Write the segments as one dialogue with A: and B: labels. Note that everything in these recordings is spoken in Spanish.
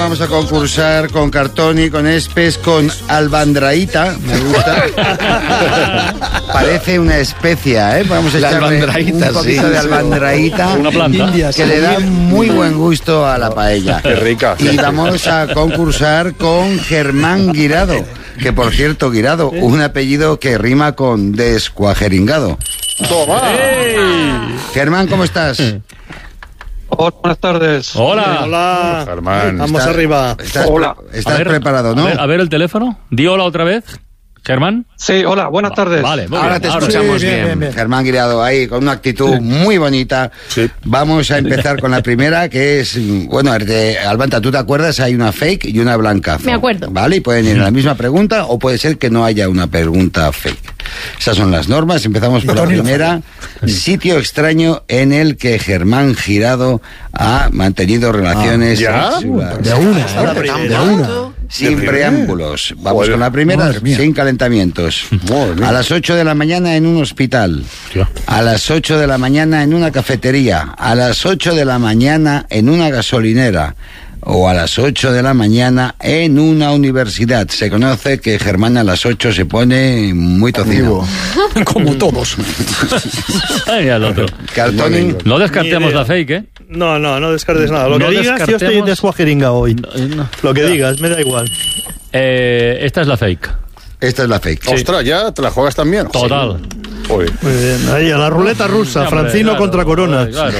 A: Vamos a concursar con Cartoni, con Espes, con albandraíta. Me gusta. Parece una especia, ¿eh? Vamos a echarle un poquito de albandraíta.
B: Una planta.
A: Que le da muy buen gusto a la paella.
C: Qué rica.
A: Y vamos a concursar con Germán Guirado. Que, por cierto, Guirado, un apellido que rima con descuajeringado.
C: ¡Toma!
B: ¡Ey!
A: Germán, ¿cómo estás?
D: Hola, buenas tardes.
B: Hola.
C: Hola, Germán.
E: Vamos arriba.
A: Estás preparado, ¿no?
B: A ver el teléfono. Di hola otra vez. ¿Germán?
D: Sí, hola, buenas tardes.
B: Vale, muy
A: Ahora
B: bien.
A: te escuchamos
E: sí,
A: bien.
E: bien.
A: Germán Guirado, ahí con una actitud muy bonita.
C: Sí.
A: Vamos a empezar con la primera, que es, bueno, Albanta, ¿tú te acuerdas? Hay una fake y una blancazo.
F: Me acuerdo.
A: Vale, y pueden ir a la misma pregunta o puede ser que no haya una pregunta fake. Esas son las normas. Empezamos por la primera. Sitio extraño en el que Germán Guirado ha mantenido relaciones sexuales.
E: De una.
A: Sin preámbulos. Vamos con la primera,
E: Madre mía.
A: sin calentamientos.
C: Madre mía.
A: A las 8 de la mañana en un hospital. A las 8 de la mañana en una cafetería. A las 8 de la mañana en una gasolinera. O a las 8 de la mañana en una universidad. Se conoce que Germán a las 8 se pone muy tocido.
E: Como todos.
B: Ay, al otro.
A: Cartoni,
B: No descartemos la fake, ¿eh?
E: No descartes nada. Lo
B: No
E: que digas, yo estoy
B: descartemos-
E: descuajeringa hoy. Lo que digas, me da igual.
B: Esta es la fake.
A: esta es la fake.
C: Ostras, ¿ya te la juegas también?
B: Total.
C: Uy.
E: Muy bien. Ahí, a la ruleta rusa.
B: Hombre,
E: Francino
B: claro,
E: contra Corona.
B: Claro.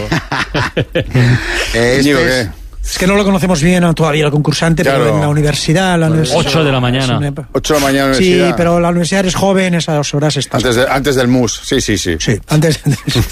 A: Este
C: Íñigo,
A: es-
C: ¿qué?
G: Es que no lo conocemos bien todavía el concursante,
C: Claro.
G: pero en la universidad...
B: 8 de la mañana.
C: 8 de la mañana
G: Sí,
C: universidad.
G: pero la universidad eres joven, esas horas estás...
C: Antes del MUS, sí.
G: Sí, antes...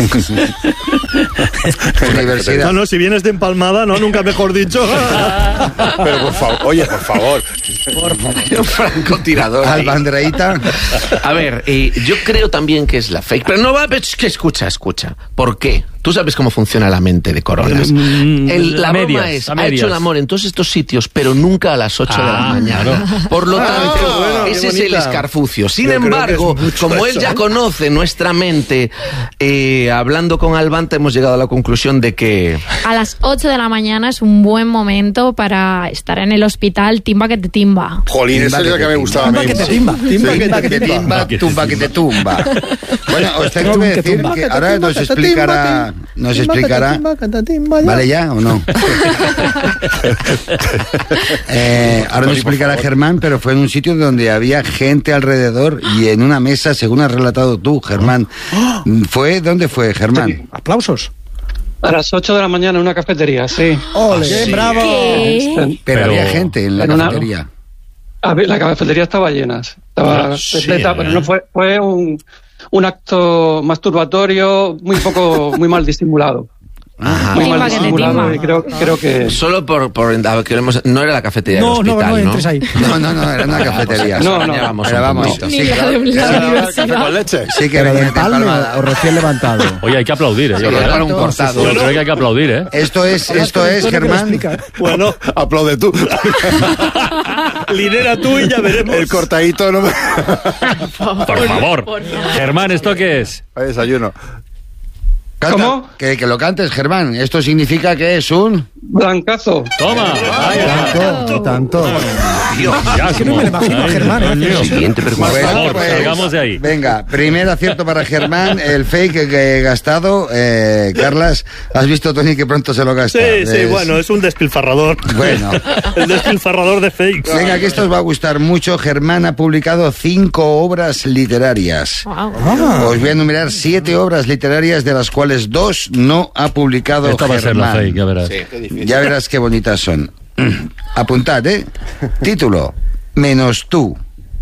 A: Universidad.
E: No, si vienes de empalmada, no, nunca mejor dicho.
C: Pero por favor, oye, por favor.
H: Francotirador.
A: Albandraíta.
H: A ver, yo creo también que es la fake, pero no va... Es que escucha. ¿Por qué? Tú sabes cómo funciona la mente de Coronas. La broma es, ha hecho el amor en todos estos sitios, pero nunca a las 8 de la mañana.
B: claro.
H: Por lo tanto,
E: qué bueno, qué
H: ese es el
E: bonita.
H: escarfucio. Sin
E: Yo creo
H: embargo,
E: que es mucho
H: como él
E: eso,
H: ya
E: ¿eh?
H: conoce nuestra mente, hablando con Albanta hemos llegado a la conclusión de que...
F: A las 8 de la mañana es un buen momento para estar en el hospital, timba que te timba.
C: Jolín, esa es la que me gustaba a mí.
G: que te timba.
A: Timba que te timba, tumba que te tumba. Bueno, os tengo que decir que ahora nos explicará... ¿Vale ya o no? Ahora nos explicará Germán, pero fue en un sitio donde había gente alrededor y en una mesa, según has relatado tú, Germán. ¿Dónde fue, Germán?
G: Aplausos.
D: A las 8 de la mañana en una cafetería, sí.
G: ¡Ole! ¡Bravo!
A: Pero había gente en la
D: en una-
A: cafetería.
D: A ver, la cafetería estaba llena. Estaba repleta, pero no fue un acto masturbatorio muy mal disimulado.
A: Ajá.
D: Muy
F: Timba
D: mal
F: que te
D: disimulado
F: timba.
D: y creo que...
H: Solo no era la cafetería
G: No,
H: del hospital,
G: no entres ahí.
A: No, era una cafetería.
D: No, no.
H: Ya vamos
A: Pero
H: un
A: vamos,
H: poquito.
F: Ni la de la universidad.
C: ¿Café con leche?
A: Sí que venía de Palma.
E: recién levantado?
B: Oye, hay que aplaudir, ¿eh? Yo creo,
H: Para un cortado.
B: Yo creo que hay que aplaudir, ¿eh?
A: Esto es, Germán.
C: Bueno, aplaude tú.
E: Lidera tú y ya veremos.
C: El cortadito no me...
B: Por favor. Germán, ¿esto qué es?
C: Hay desayuno.
A: Canta,
D: ¿Cómo?
A: Que lo cantes, Germán. Esto significa que es un...
D: Blancazo.
B: Toma.
E: Tanto.
B: Ya,
G: que no me lo imagino a Germán, ¿eh?
H: Siguiente pregunta.
B: Por favor,
A: pues,
B: salgamos de ahí.
A: Venga, primer acierto para Germán. El fake que he gastado. Carlas, ¿has visto, Tony, que pronto se lo gasta?
E: Sí, bueno, es un despilfarrador.
A: Bueno.
E: El despilfarrador de fakes.
A: Venga, que esto os va a gustar mucho. Germán ha publicado 5 obras literarias.
F: Wow.
A: Os voy a enumerar 7 obras literarias, de las cuales 2 no ha publicado
B: Esta va a ser la
A: Germán.
B: fake, ya verás.
A: Ya verás qué bonitas son. Apuntad, ¿eh? Título: Menos tú.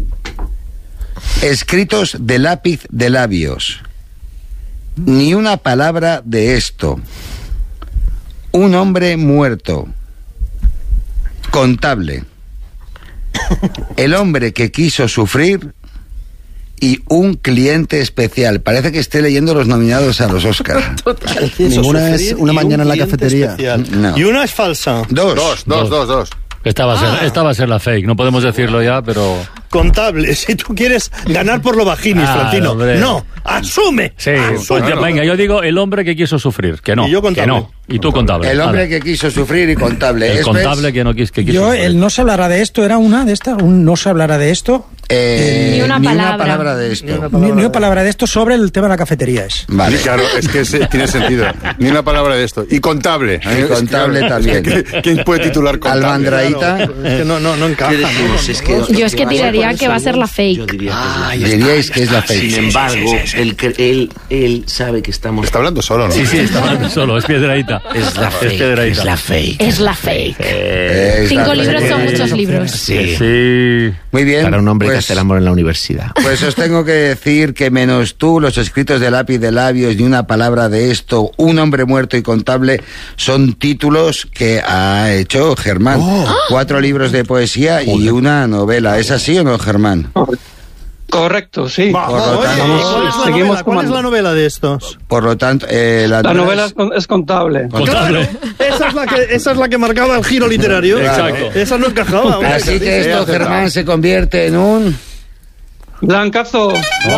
A: Escritos de lápiz de labios. Ni una palabra de esto. Un hombre muerto. Contable. El hombre que quiso sufrir. Y un cliente especial. Parece que esté leyendo los nominados a los Oscars.
E: Ninguna es una mañana en la cafetería.
A: No.
E: Y una es falsa.
A: Dos.
C: Dos.
B: Esta va a ser la fake, no podemos decirlo ya, pero...
E: Contable, si tú quieres ganar por lo bajinis, Florentino.
B: Hombre.
E: No, asume.
B: Sí, pues venga, yo digo el hombre que quiso sufrir, que no.
E: Y yo contable.
B: Que no. Y tú contable.
A: El hombre que quiso sufrir y contable.
B: El contable que quiso
G: Yo,
B: sufrir.
G: el no se hablará de esto, ¿era una de estas? Un no se hablará de esto.
F: Ni una palabra.
A: palabra de esto.
G: Ni una palabra de esto sobre el tema de la cafetería es.
A: Vale.
C: Claro, es que tiene sentido. Ni una palabra de esto. Y contable.
A: Y contable también.
C: ¿Quién puede titular contable?
A: Almandraíta.
E: Es que no encaja.
H: ¿Qué decimos? Es que
F: Yo es que tiraría que va a ser la fake.
H: Yo diría
A: Diríais que es la fake.
H: Sin embargo, él sabe que estamos...
C: Está hablando solo, ¿no?
B: Sí, está hablando solo, es Piedrahíta.
H: Es la fake.
B: Piedrahíta.
H: Es la fake.
F: Es la fake.
A: Es
F: 5
A: la
F: libros
A: fake.
F: son muchos libros.
H: Sí.
B: Sí.
A: Muy bien.
H: Para un hombre que
A: pues,
H: hace el amor en la universidad.
A: Pues os tengo que decir que menos tú, los escritos de lápiz de labios, ni una palabra de esto, un hombre muerto y contable, son títulos que ha hecho Germán. 4 libros de poesía y una novela. ¿Es así o no, Germán?
D: Correcto, sí.
A: Por lo tanto,
D: Seguimos
E: ¿Cuál es la
D: tomando.
E: novela de estos?
A: por lo tanto
D: La novela es contable.
B: Contable.
E: Esa es la que marcaba el giro literario.
B: Exacto.
E: Esa no encajaba. hombre.
A: Así que esto, Germán, se convierte en un...
D: Blancazo.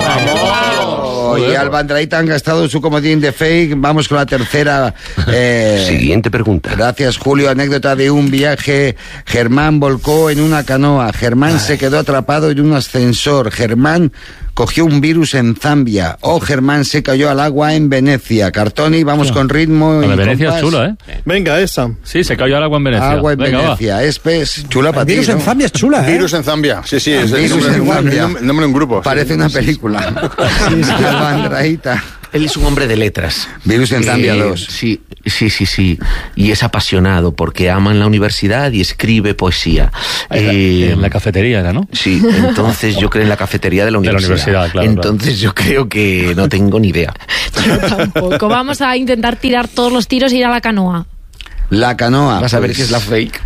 A: Y Almandraíta han gastado su comodín de fake. Vamos con la tercera.
H: Siguiente pregunta.
A: Gracias, Julio. Anécdota de un viaje. Germán volcó en una canoa. Germán se quedó atrapado en un ascensor. Germán cogió un virus en Zambia. O Germán se cayó al agua en Venecia. Cartoni, vamos con ritmo.
B: La de
A: y
B: Venecia
A: compás.
B: es chula, ¿eh?
E: Venga, esa.
B: Sí, se cayó al agua en Venecia.
A: Agua en
B: Venga,
A: Venecia. Espes, chula para ti,
G: Virus en
A: ¿no?
G: Zambia es chula, ¿eh?
C: Virus en Zambia. Sí, sí, es el
A: Virus
C: nombre,
A: en Zambia.
C: el nombre de un grupo.
A: Parece una película. Almandraíta.
H: Él es un hombre de letras.
A: Virus en Zambia 2.
H: Sí. Y es apasionado porque ama en la universidad y escribe poesía.
B: En la cafetería era, ¿no?
H: Sí, entonces yo creo en la cafetería de la
B: De la
H: universidad.
B: universidad, claro,
H: Entonces yo creo que no tengo ni idea.
F: Yo tampoco. Vamos a intentar tirar todos los tiros e ir a la canoa.
A: La canoa.
H: Vas a ver
A: pues.
H: que es la fake.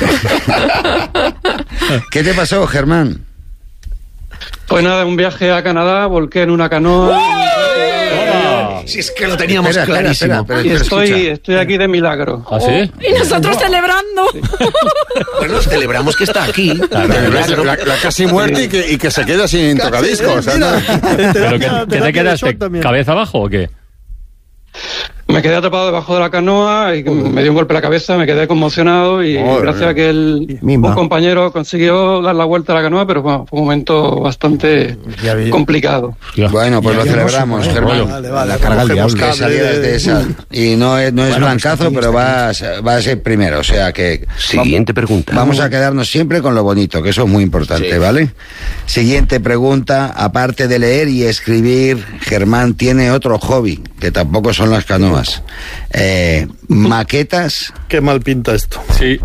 A: ¿Qué te pasó, Germán?
D: Pues nada, un viaje a Canadá, volqué en una canoa.
H: Si es que lo teníamos
A: Espera,
H: clarísimo.
D: Y
A: escucha.
D: estoy aquí de milagro.
B: ¿Ah, sí?
F: Y nosotros celebrando.
H: Bueno, celebramos que está aquí.
C: La casi muerte y que se queda sin tocadiscos.
B: ¿Pero que te
E: Terapia de
B: quedaste
E: shock también.
B: cabeza abajo o qué?
D: Me quedé atrapado debajo de la canoa y me dio un golpe en la cabeza, me quedé conmocionado y gracias a que un compañero consiguió dar la vuelta a la canoa, pero bueno, fue un momento bastante complicado.
A: Bueno, pues lo celebramos, Germán.
E: Vale,
A: La
E: carga el diablo.
A: que salieras de esa. Y no es blancazo, pero va a ser primero. O sea que...
H: Siguiente pregunta.
A: Vamos a quedarnos siempre con lo bonito, que eso es muy importante, ¿vale? Siguiente pregunta. Aparte de leer y escribir, Germán tiene otro hobby, que tampoco son las canoas. Maquetas,
E: Qué mal pinta esto.
B: Sí.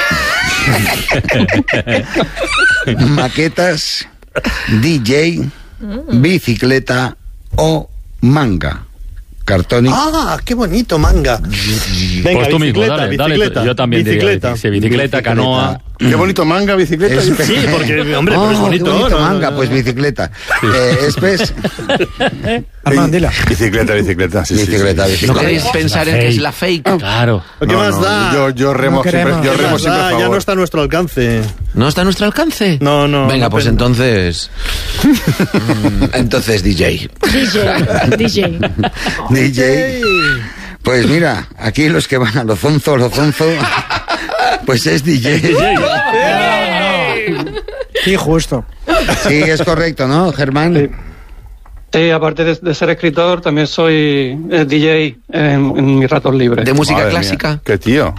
A: maquetas, DJ, bicicleta o manga. Cartoni.
E: Ah, qué bonito, manga. Venga,
B: Pues tú mismo, dale,
E: bicicleta.
B: yo también
E: bicicleta.
B: diría bicicleta, canoa.
C: Qué bonito manga, bicicleta.
E: Sí, porque, hombre, pero es bonito.
A: Qué bonito
E: ¿no?
A: manga, pues bicicleta. Espes,
G: Armandila.
C: Bicicleta, sí, sí,
A: bicicleta,
C: sí.
H: ¿No
A: bicicleta.
H: queréis pensar en que es la fake?
B: Claro.
E: ¿Qué
C: No,
E: más
C: no,
E: da?
C: Yo remo
G: No
C: siempre,
G: queremos.
C: yo
E: ¿Qué
C: remo
E: más
C: siempre a
E: da? Ya
C: favor.
E: no está a nuestro alcance.
H: ¿No está a nuestro alcance?
E: No.
H: Venga,
E: no
H: pues
E: pen-
H: entonces... entonces DJ.
F: DJ.
A: DJ. Pues mira, aquí los que van a lo zonzo, pues es DJ.
G: Sí, justo.
A: Sí, es correcto, ¿no, Germán?
D: Sí, aparte de ser escritor, también soy DJ en mis ratos libres.
H: ¿De música
C: Madre mía,
H: clásica?
C: qué tío.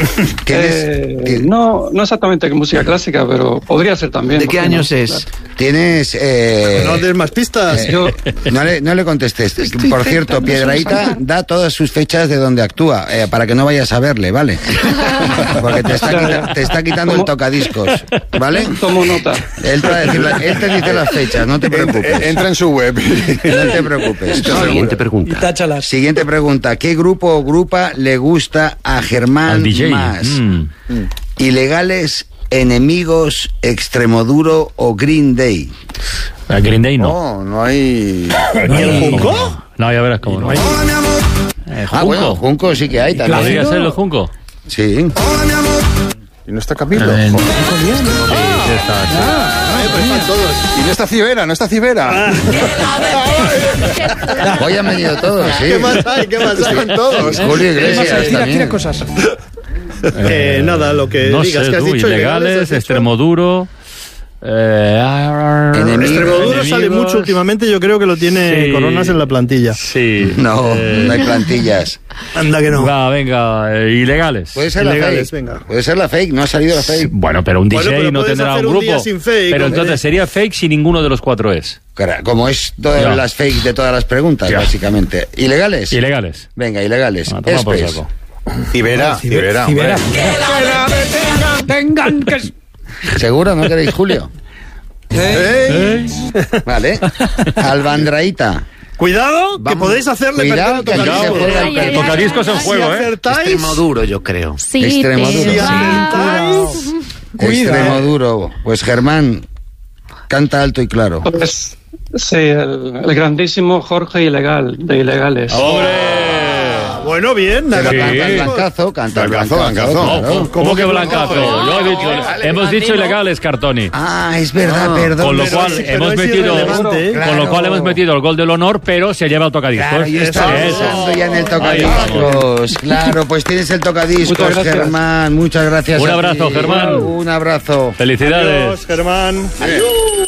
D: No exactamente música clásica, pero podría ser también.
H: ¿De qué
D: ¿por no?
H: años es?
A: Tienes...
E: No des más pistas.
D: Yo,
A: No le contestes. Por cierto, Piedrahíta da todas sus fechas de donde actúa, para que no vayas a verle, ¿vale? Porque te está quitando el tocadiscos, ¿vale?
D: tomo nota.
A: Él te dice las fechas, no te preocupes.
C: Entra en su web.
A: No te preocupes.
H: Siguiente
G: Y
H: pregunta.
G: táchalas.
A: Siguiente pregunta. ¿Qué grupo o grupa le gusta a Germán
B: Al DJ.
A: más? ¿Ilegales, Enemigos, Extremoduro o Green Day?
B: El Green Day no.
C: No hay...
E: ¿Y el Junco?
B: No, ya verás cómo no.
A: Ah, bueno, Junco sí que hay también.
B: ¿Podría ser el Junco?
A: Sí.
C: ¿Y no está Camilo?
B: Pues
C: están todos. ¿Y no está Cibera? ¿No está Cibera?
A: Hoy han venido todos, sí.
C: ¿Qué más hay? Están todos.
A: Julio Iglesias también.
G: Tira cosas.
E: Nada, lo que
B: no
E: digas
B: sé,
E: que has
B: tú,
E: dicho.
B: Ilegales, Extremoduro.
E: Extremoduro sale mucho últimamente, yo creo que lo tiene Coronas en la plantilla.
B: Sí.
A: No hay plantillas.
E: Anda que no.
B: Venga, ilegales.
A: Puede ser
E: Ilegales,
A: la fake.
E: venga.
A: Puede ser la fake, no ha salido la fake.
B: Bueno, pero un DJ
E: pero
B: no
E: puedes
B: tendrá
E: hacer
B: un
E: un día
B: grupo.
E: sin fake,
B: Pero
E: hombre.
B: entonces sería fake si ninguno de los cuatro es.
A: Como es todas
B: Ya.
A: las fake de todas las preguntas,
B: Ya.
A: básicamente. ¿Ilegales?
B: Ilegales.
A: Venga, ilegales.
B: Ah, toma por
A: Espes.
B: saco.
C: Cibera.
G: Cibera.
E: Tengan que...
A: ¿Seguro no queréis Julio? Vale. Albandraíta.
E: Cuidado, que
A: Vamos.
E: podéis hacerle
A: Cuidado,
E: perder el
A: que aquí se
E: tocadisco.
A: juega
F: Ay,
A: el
F: ay,
B: tocadiscos en
F: ay,
B: juego,
E: Si
B: ¿eh?
E: acertáis,
H: Extremoduro, yo creo.
F: Sí,
A: Extremoduro.
F: te
E: si
F: va.
E: acertáis,
A: Extremoduro. Pues Germán, canta alto y claro.
D: Pues, sí, el grandísimo Jorge Ilegal, de Ilegales.
E: bueno, bien.
A: Pero
B: Sí.
A: canta el blancazo, canta el
C: Blancazo,
A: blancazo.
C: blancazo.
A: claro.
B: ¿Cómo que blancazo? Yo he dicho, hemos dicho ilegales, Cartoni.
A: Ah, es verdad, perdón.
B: Con lo
E: pero
B: cual
E: es- pero
B: hemos
E: es
B: metido,
E: irrelevante, ¿eh?
B: con lo cual hemos metido el gol del honor, pero se lleva el tocadiscos.
A: Claro, yo estaba
B: Eso.
A: pensando ya en el
B: Ahí
A: tocadiscos. Claro, pues tienes el tocadiscos,
D: Muchas gracias.
A: Germán. Muchas gracias.
B: Un
A: a
B: abrazo,
A: ti.
B: Germán.
A: Un abrazo.
B: Felicidades.
E: Adiós, Germán.
C: Adiós.